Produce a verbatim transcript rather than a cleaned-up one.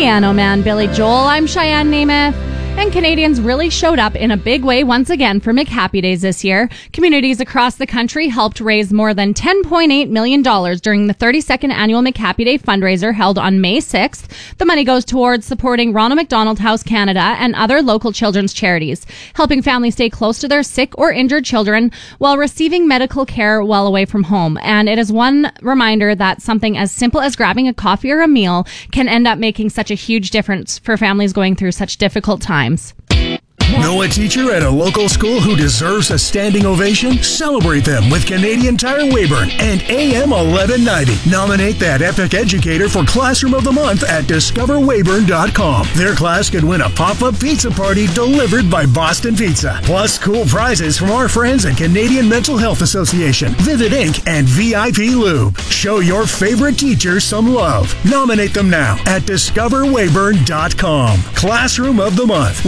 Piano Man Billy Joel. I'm Cheyenne Namath. And Canadians really showed up in a big way once again for McHappy Days this year. Communities across the country helped raise more than ten point eight million dollars during the thirty-second annual McHappy Day fundraiser held on May sixth. The money goes towards supporting Ronald McDonald House Canada and other local children's charities, helping families stay close to their sick or injured children while receiving medical care while away from home. And it is one reminder that something as simple as grabbing a coffee or a meal can end up making such a huge difference for families going through such difficult times. Know a teacher at a local school who deserves a standing ovation? Celebrate them with Canadian Tire Weyburn and A M eleven ninety. Nominate that epic educator for Classroom of the Month at discover weyburn dot com. Their class could win a pop-up pizza party delivered by Boston Pizza. Plus cool prizes from our friends at Canadian Mental Health Association, Vivid Incorporated, and V I P Lube. Show your favorite teacher some love. Nominate them now at discover weyburn dot com. Classroom of the Month.